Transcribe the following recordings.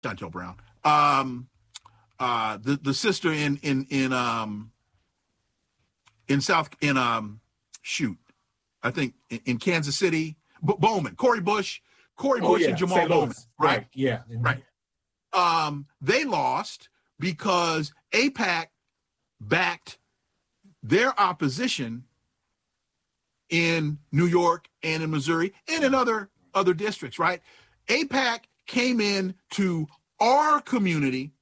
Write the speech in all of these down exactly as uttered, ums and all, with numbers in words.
Chantel Brown, um, uh, the the sister in in in um in South in um shoot, I think in, in Kansas City, B- Bowman, Corey Bush, Corey Oh, Bush yeah. and Jamal Saint Bowman, Louis. right? Right. Yeah. Mhm. Right. Um, they lost because AIPAC backed their opposition in New York and in Missouri and in other other districts, right? AIPAC came in to our community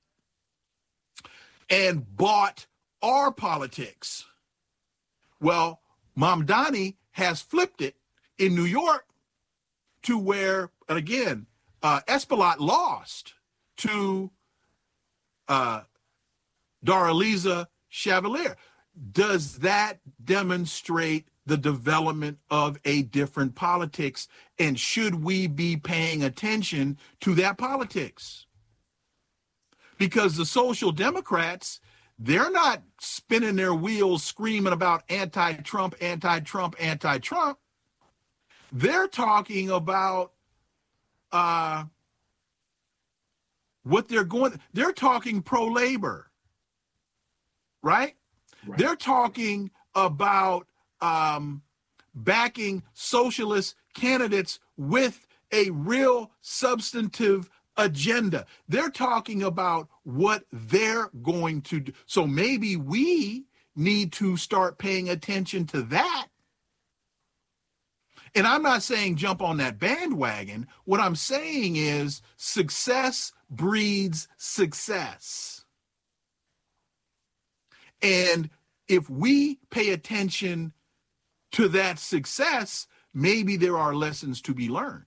and bought our politics. Well, Mamdani has flipped it in New York to where, and again, uh, Espaillat lost to uh, Daraliza Chevalier. Does that demonstrate the development of a different politics? And should we be paying attention to that politics? Because the Social Democrats, they're not spinning their wheels screaming about anti-Trump, anti-Trump, anti-Trump. They're talking about uh, what they're going, they're talking pro-labor, right? Right. They're talking about um, backing socialist candidates with a real substantive agenda. They're talking about what they're going to do. So maybe we need to start paying attention to that. And I'm not saying jump on that bandwagon. What I'm saying is success breeds success. And if we pay attention to that success, maybe there are lessons to be learned.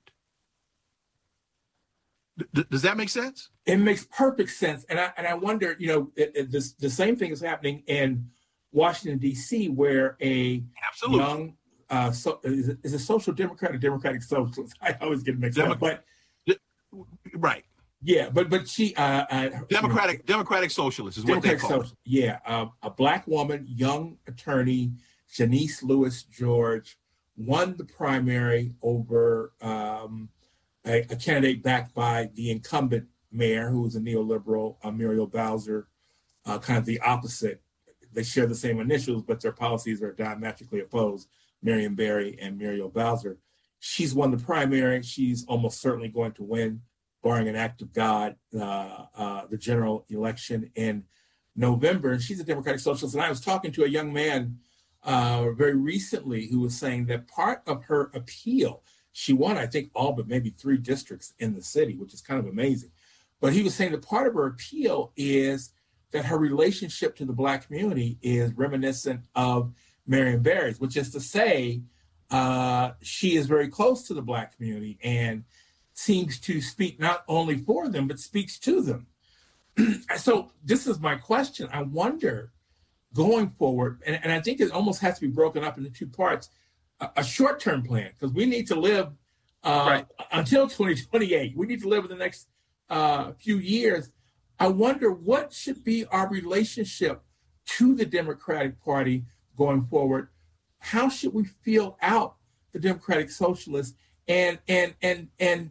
D- does that make sense? It makes perfect sense. And I and I wonder, you know, it, it, this, the same thing is happening in Washington, D C, where a Absolutely. young, uh, so, is, it, is a social democrat or democratic socialist? I always get mixed Demo- up. But right. Yeah, but but she uh, uh democratic you know, democratic socialist is what they call social, it. Yeah, uh, a black woman, young attorney, Janice Lewis George, won the primary over um, a, a candidate backed by the incumbent mayor, who was a neoliberal, uh, Muriel Bowser, uh, kind of the opposite. They share the same initials, but their policies are diametrically opposed. Marion Barry and Muriel Bowser. She's won the primary. She's almost certainly going to win, barring an act of God, uh, uh, the general election in November. And she's a Democratic Socialist. And I was talking to a young man uh, very recently who was saying that part of her appeal, she won, I think, all but maybe three districts in the city, which is kind of amazing. But he was saying that part of her appeal is that her relationship to the Black community is reminiscent of Marion Barry's, which is to say, uh, she is very close to the Black community and seems to speak not only for them, but speaks to them. So this is my question. I wonder, going forward, and, and I think it almost has to be broken up into two parts, a, a short-term plan, because we need to live uh, right. until twenty twenty-eight. We need to live in the next uh, few years. I wonder what should be our relationship to the Democratic Party going forward. How should we feel out the Democratic Socialists, and and and and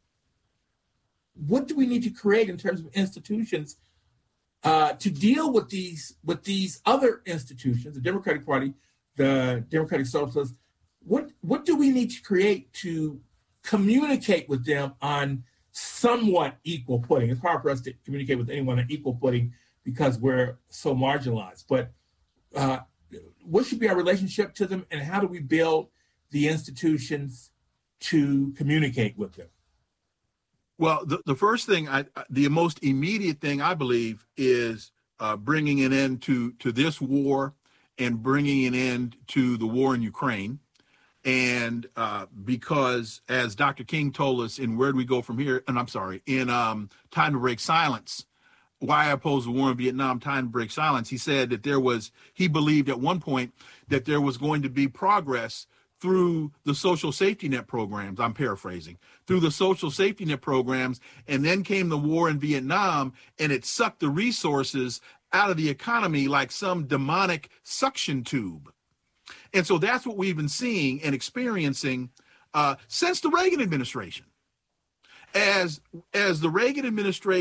what do we need to create in terms of institutions uh, to deal with these with these other institutions, the Democratic Party, the Democratic Socialists? What what do we need to create to communicate with them on somewhat equal footing? It's hard for us to communicate with anyone on equal footing because we're so marginalized. But uh, what should be our relationship to them, and how do we build the institutions to communicate with them? Well, the, the first thing, I, the most immediate thing I believe is uh, bringing an end to, to this war and bringing an end to the war in Ukraine. And uh, because, as Doctor King told us in Where Do We Go From Here, and I'm sorry, in um, Time to Break Silence, Why I Oppose the War in Vietnam, Time to Break Silence, he said that there was, he believed at one point that there was going to be progress through the social safety net programs, I'm paraphrasing, through the social safety net programs, and then came the war in Vietnam, and it sucked the resources out of the economy like some demonic suction tube. And so that's what we've been seeing and experiencing uh, since the Reagan administration. as as the Reagan administration